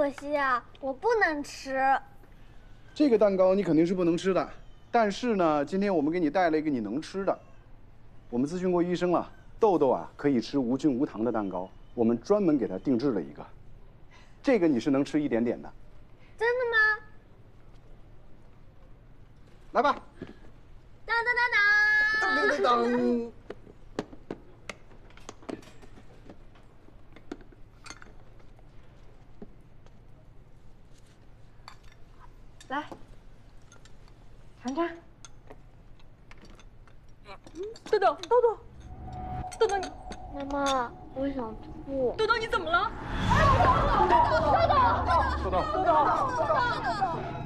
可惜啊，我不能吃。 这个蛋糕你肯定是不能吃的，但是呢，今天我们给你带了一个你能吃的。我们咨询过医生了，豆豆啊可以吃无菌无糖的蛋糕，我们专门给他定制了一个。这个你是能吃一点点的。 真的吗？ 来吧。 当当当当。 当当当当。 来，尝尝。豆豆，豆豆，豆豆你， 妈妈，我想吐。 豆豆你怎么了？ 豆豆，豆豆，豆豆，豆豆。